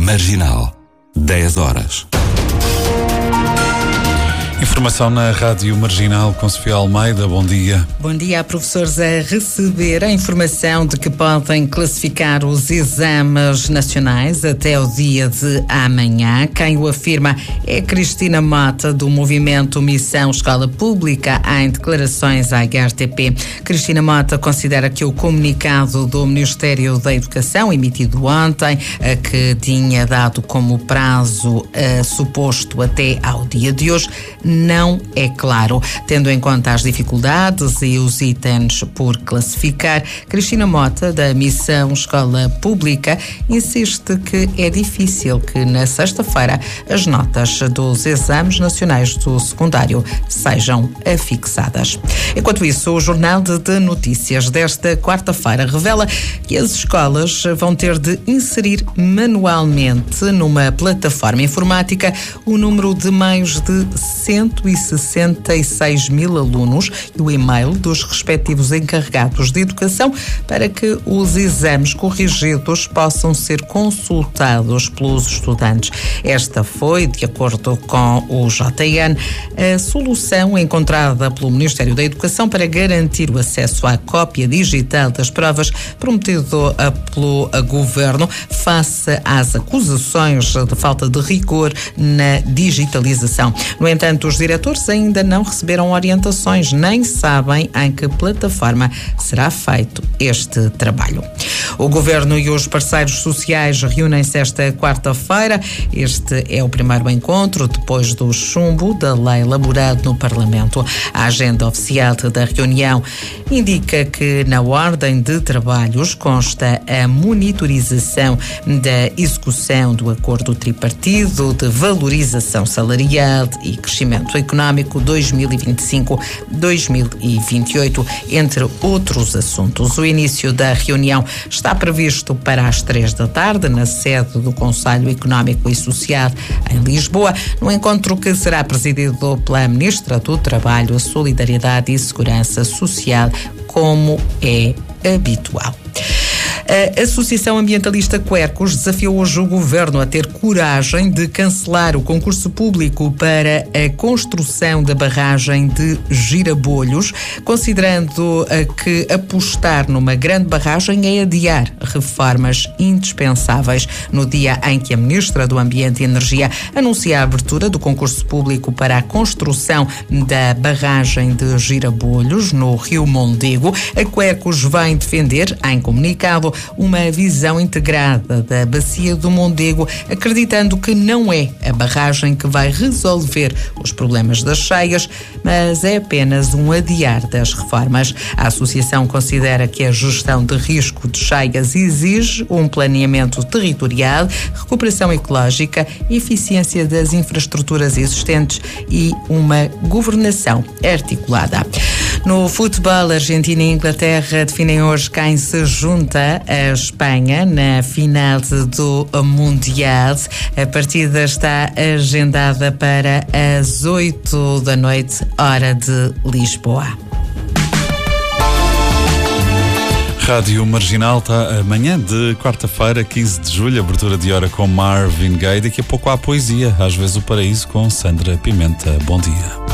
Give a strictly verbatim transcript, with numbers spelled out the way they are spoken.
Marginal, dez horas. Informação na Rádio Marginal com Sofia Almeida. Bom dia. Bom dia. Há professores a receber a informação de que podem classificar os exames nacionais até o dia de amanhã. Quem o afirma é Cristina Mota, do movimento Missão Escola Pública, em declarações à R T P. Cristina Mota considera que o comunicado do Ministério da Educação, emitido ontem, que tinha dado como prazo uh, suposto até ao dia de hoje, não é claro. Tendo em conta as dificuldades e os itens por classificar, Cristina Mota, da Missão Escola Pública, insiste que é difícil que na sexta-feira as notas dos exames nacionais do secundário sejam afixadas. Enquanto isso, o Jornal de Notícias desta quarta-feira revela que as escolas vão ter de inserir manualmente numa plataforma informática o número de mais de cento e sessenta e seis mil alunos e o e-mail dos respectivos encarregados de educação para que os exames corrigidos possam ser consultados pelos estudantes. Esta foi, de acordo com o J N, a solução encontrada pelo Ministério da Educação para garantir o acesso à cópia digital das provas, prometido pelo Governo, face às acusações de falta de rigor na digitalização. No entanto, os diretores ainda não receberam orientações, nem sabem em que plataforma será feito este trabalho. O Governo e os parceiros sociais reúnem-se esta quarta-feira. Este é o primeiro encontro depois do chumbo da lei elaborado no Parlamento. A agenda oficial da reunião indica que na ordem de trabalhos consta a monitorização da execução do acordo tripartido de valorização salarial e crescimento económico dois mil e vinte e cinco a dois mil e vinte e oito, entre outros assuntos. O início da reunião está previsto para as três da tarde, na sede do Conselho Económico e Social em Lisboa, no encontro que será presidido pela Ministra do Trabalho, Solidariedade e Segurança Social, como é habitual. A Associação Ambientalista Quercus desafiou hoje o Governo a ter coragem de cancelar o concurso público para a construção da barragem de Girabolhos, considerando que apostar numa grande barragem é adiar reformas indispensáveis. No dia em que a Ministra do Ambiente e Energia anuncia a abertura do concurso público para a construção da barragem de Girabolhos, no Rio Mondego, a Quercus vem defender, em comunicado, uma visão integrada da bacia do Mondego, acreditando que não é a barragem que vai resolver os problemas das cheias, mas é apenas um adiar das reformas. A associação considera que a gestão de risco de cheias exige um planeamento territorial, recuperação ecológica, eficiência das infraestruturas existentes e uma governação articulada. No futebol, Argentina e Inglaterra definem hoje quem se junta à Espanha na final do Mundial. A partida está agendada para as oito da noite, hora de Lisboa. Rádio Marginal está amanhã de quarta-feira, quinze de julho, abertura de hora com Marvin Gaye. Daqui a pouco há poesia, às vezes o paraíso, com Sandra Pimenta. Bom dia.